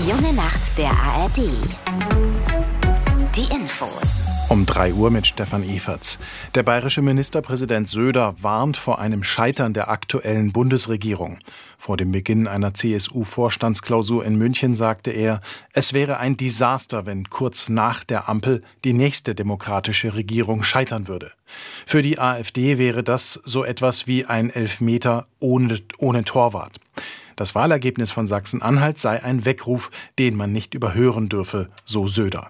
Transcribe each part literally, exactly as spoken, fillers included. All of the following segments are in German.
junge Nacht der A R D. Die Infos. Um drei Uhr mit Stefan Everts. Der bayerische Ministerpräsident Söder warnt vor einem Scheitern der aktuellen Bundesregierung. Vor dem Beginn einer C S U-Vorstandsklausur in München sagte er, es wäre ein Desaster, wenn kurz nach der Ampel die nächste demokratische Regierung scheitern würde. Für die AfD wäre das so etwas wie ein Elfmeter ohne, ohne Torwart. Das Wahlergebnis von Sachsen-Anhalt sei ein Weckruf, den man nicht überhören dürfe, so Söder.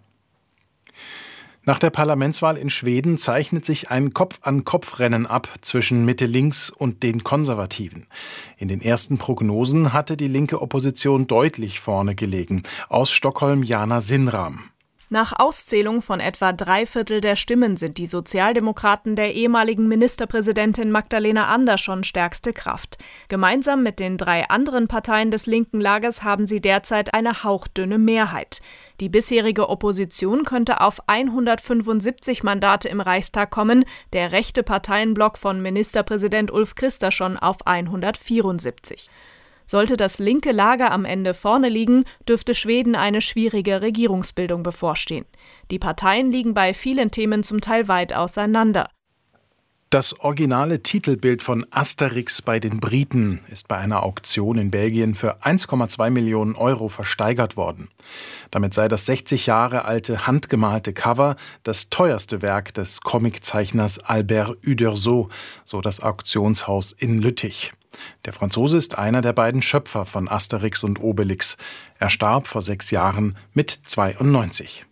Nach der Parlamentswahl in Schweden zeichnet sich ein Kopf-an-Kopf-Rennen ab zwischen Mitte-Links und den Konservativen. In den ersten Prognosen hatte die linke Opposition deutlich vorne gelegen. Aus Stockholm Jana Sinnram. Nach Auszählung von etwa drei Viertel der Stimmen sind die Sozialdemokraten der ehemaligen Ministerpräsidentin Magdalena Andersson stärkste Kraft. Gemeinsam mit den drei anderen Parteien des linken Lagers haben sie derzeit eine hauchdünne Mehrheit. Die bisherige Opposition könnte auf hundertfünfundsiebzig Mandate im Reichstag kommen, der rechte Parteienblock von Ministerpräsident Ulf Kristersson auf hundertvierundsiebzig. Sollte das linke Lager am Ende vorne liegen, dürfte Schweden eine schwierige Regierungsbildung bevorstehen. Die Parteien liegen bei vielen Themen zum Teil weit auseinander. Das originale Titelbild von Asterix bei den Briten ist bei einer Auktion in Belgien für eins Komma zwei Millionen Euro versteigert worden. Damit sei das sechzig Jahre alte handgemalte Cover das teuerste Werk des Comiczeichners Albert Uderzo, so das Auktionshaus in Lüttich. Der Franzose ist einer der beiden Schöpfer von Asterix und Obelix. Er starb vor sechs Jahren mit zweiundneunzig.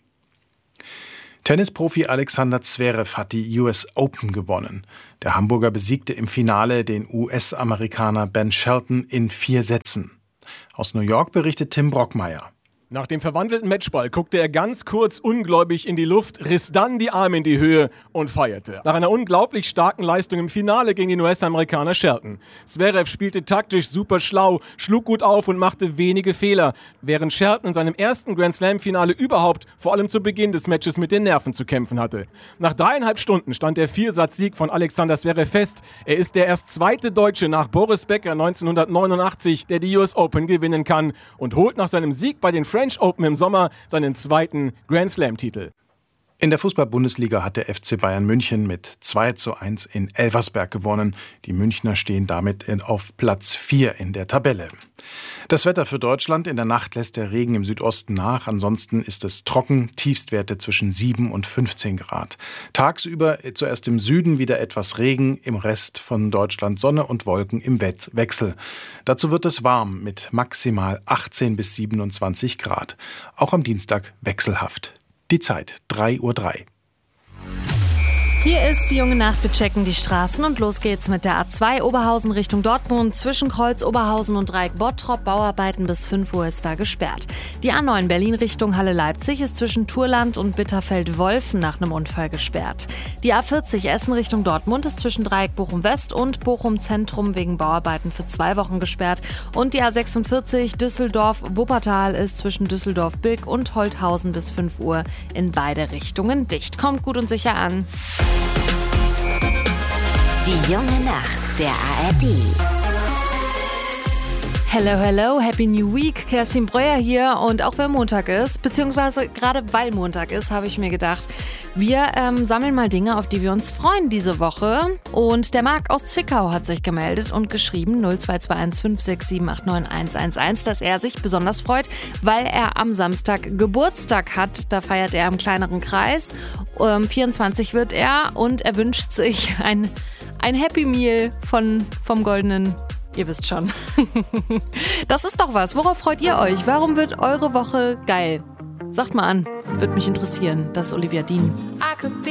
Tennisprofi Alexander Zverev hat die U S Open gewonnen. Der Hamburger besiegte im Finale den U S-Amerikaner Ben Shelton in vier Sätzen. Aus New York berichtet Tim Brockmeier. Nach dem verwandelten Matchball guckte er ganz kurz ungläubig in die Luft, riss dann die Arme in die Höhe und feierte. Nach einer unglaublich starken Leistung im Finale gegen den U S-Amerikaner Shelton. Zverev spielte taktisch super schlau, schlug gut auf und machte wenige Fehler, während Shelton in seinem ersten Grand-Slam-Finale überhaupt vor allem zu Beginn des Matches mit den Nerven zu kämpfen hatte. Nach dreieinhalb Stunden stand der Viersatz-Sieg von Alexander Zverev fest. Er ist der erst zweite Deutsche nach Boris Becker neunzehnhundertneunundachtzig, der die U S Open gewinnen kann und holt nach seinem Sieg bei den French Open im Sommer seinen zweiten Grand-Slam-Titel. In der Fußball-Bundesliga hat der F C Bayern München mit zwei zu eins in Elversberg gewonnen. Die Münchner stehen damit auf Platz vier in der Tabelle. Das Wetter für Deutschland: In der Nacht lässt der Regen im Südosten nach. Ansonsten ist es trocken, Tiefstwerte zwischen sieben und fünfzehn Grad. Tagsüber zuerst im Süden wieder etwas Regen, im Rest von Deutschland Sonne und Wolken im Wechsel. Dazu wird es warm mit maximal achtzehn bis siebenundzwanzig Grad. Auch am Dienstag wechselhaft. Die Zeit drei Uhr drei. Hier ist die junge Nacht. Wir checken die Straßen und los geht's mit der A zwei Oberhausen Richtung Dortmund. Zwischen Kreuz Oberhausen und Dreieck Bottrop Bauarbeiten bis fünf Uhr ist da gesperrt. Die A neun Berlin Richtung Halle Leipzig ist zwischen Turland und Bitterfeld-Wolfen nach einem Unfall gesperrt. Die A vierzig Essen Richtung Dortmund ist zwischen Dreieck Bochum West und Bochum Zentrum wegen Bauarbeiten für zwei Wochen gesperrt. Und die A sechsundvierzig Düsseldorf Wuppertal ist zwischen Düsseldorf-Bilk und Holthausen bis fünf Uhr in beide Richtungen dicht. Kommt gut und sicher an. Die junge Nacht der A R D. Hello, hello, Happy New Week. Kerstin Breuer hier und auch wenn Montag ist, beziehungsweise gerade weil Montag ist, habe ich mir gedacht, wir ähm, sammeln mal Dinge, auf die wir uns freuen diese Woche. Und der Marc aus Zwickau hat sich gemeldet und geschrieben null zwei zwei eins fünf sechs sieben acht neun eins eins eins, dass er sich besonders freut, weil er am Samstag Geburtstag hat. Da feiert er im kleineren Kreis. Ähm, vierundzwanzig wird er und er wünscht sich ein, ein Happy Meal von, vom Goldenen. Ihr wisst schon. Das ist doch was. Worauf freut ihr euch? Warum wird eure Woche geil? Sagt mal an. Würde mich interessieren. Das ist Olivia Dean.